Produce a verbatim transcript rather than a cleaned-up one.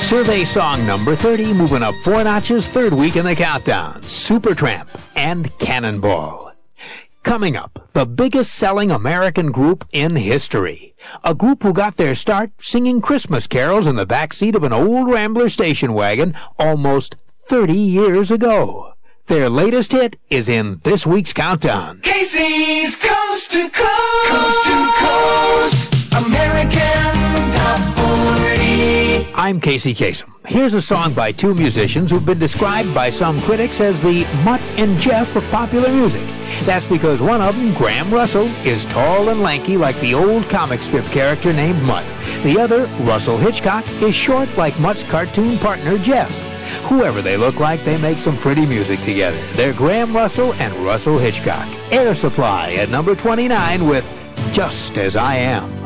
Survey song number thirty, moving up four notches, third week in the countdown. Supertramp and Cannonball. Coming up, the biggest selling American group in history. A group who got their start singing Christmas carols in the backseat of an old Rambler station wagon almost thirty years ago. Their latest hit is in this week's countdown. Casey's Coast to Coast, Coast to Coast, American Top forty. I'm Casey Kasem. Here's a song by two musicians who've been described by some critics as the Mutt and Jeff of popular music. That's because one of them, Graham Russell, is tall and lanky like the old comic strip character named Mutt. The other, Russell Hitchcock, is short like Mutt's cartoon partner Jeff. Whoever they look like, they make some pretty music together. They're Graham Russell and Russell Hitchcock. Air Supply at number twenty-nine with Just As I Am.